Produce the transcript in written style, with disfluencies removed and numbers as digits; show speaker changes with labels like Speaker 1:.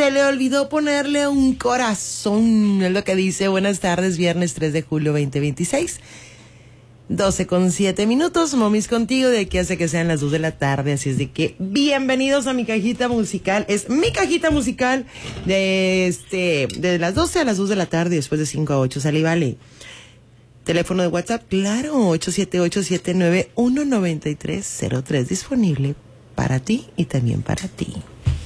Speaker 1: se le olvidó ponerle un corazón, es lo que dice. Buenas tardes, viernes 3 de julio 2026. 12:07. Momis contigo de aquí hasta que sean las 2 de la tarde. Así es de que bienvenidos a mi cajita musical. Es mi cajita musical de las 12 a las 2 de la tarde, después de 5 a 8. Sale y vale. Teléfono de WhatsApp, claro, 878-791-9303. Disponible para ti y también para ti.